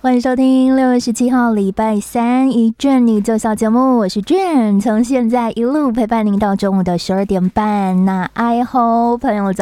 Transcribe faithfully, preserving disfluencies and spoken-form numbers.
欢迎收听六月十七号礼拜三一卷你就小节目，我是卷，从现在一路陪伴您到中午的十二点半。那 I hope 朋友早